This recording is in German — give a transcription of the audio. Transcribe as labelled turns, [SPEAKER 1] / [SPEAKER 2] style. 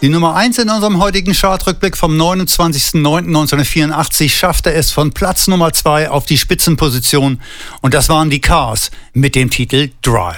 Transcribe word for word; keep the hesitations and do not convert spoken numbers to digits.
[SPEAKER 1] Die Nummer eins in unserem heutigen Chartrückblick vom neunundzwanzigsten neunten neunzehnhundertvierundachtzig schaffte es von Platz Nummer zwei auf die Spitzenposition. Und das waren die Cars mit dem Titel Drive.